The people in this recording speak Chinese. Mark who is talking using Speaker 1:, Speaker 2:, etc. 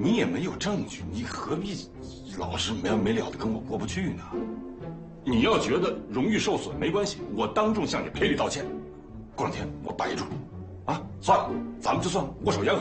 Speaker 1: 你也没有证据，你何必老是没了的跟我过不去呢？你要觉得荣誉受损没关系，我当众向你赔礼道歉。过两天我摆一桌，啊，算了，咱们就算握手言和。